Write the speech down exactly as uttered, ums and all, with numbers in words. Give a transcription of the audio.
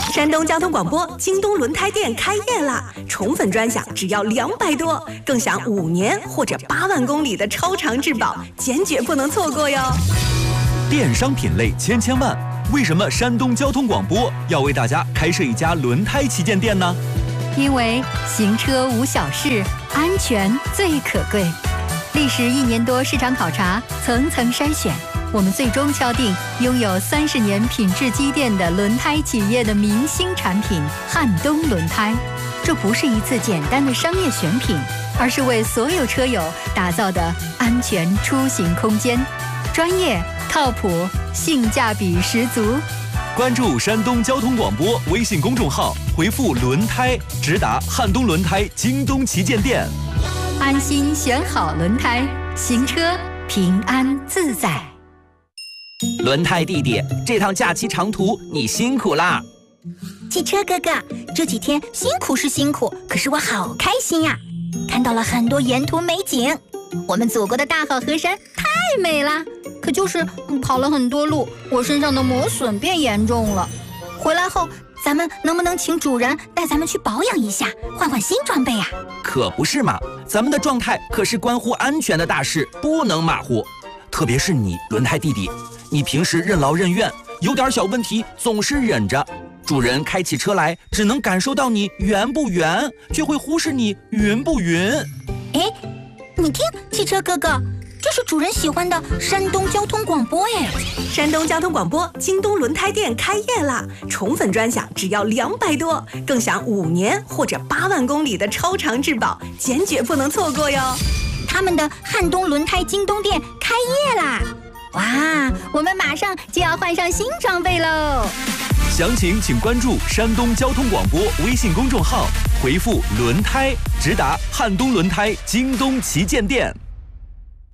山东交通广播京东轮胎店开业啦！宠粉专享只要两百多，更享五年或者八万公里的超长质保，坚决不能错过哟！ 电商品类千千万，为什么山东交通广播要为大家开设一家轮胎旗舰店呢？ 因为行车无小事，安全最可贵。历时一年多市场考察，层层筛选，我们最终敲定拥有三十年品质积淀的轮胎企业的明星产品汉东轮胎。这不是一次简单的商业选品，而是为所有车友打造的安全出行空间，专业、靠谱、性价比十足。 关注山东交通广播微信公众号，回复轮胎直达汉东轮胎京东旗舰店， 安心选好轮胎，行车平安自在。 轮胎弟弟，这趟假期长途你辛苦啦！ 汽车哥哥，这几天辛苦是辛苦，可是我好开心呀！看到了很多沿途美景，我们祖国的大好河山太美了。可就是跑了很多路，我身上的磨损变严重了。回来后，咱们能不能请主人带咱们去保养一下，换换新装备啊？ 可不是嘛，咱们的状态可是关乎安全的大事，不能马虎。特别是你，轮胎弟弟，你平时任劳任怨，有点小问题总是忍着。主人开起车来，只能感受到你圆不圆，却会忽视你匀不匀。 哎，你听，汽车哥哥，这是主人喜欢的山东交通广播哎！ 山东交通广播京东轮胎店开业啦！宠粉专享只要两百多，更享五年或者八万公里的超长质保，坚决不能错过哟！ 他们的汉东轮胎京东店开业啦！哇，我们马上就要换上新装备喽！ 详情请关注山东交通广播微信公众号，回复轮胎直达汉东轮胎京东旗舰店。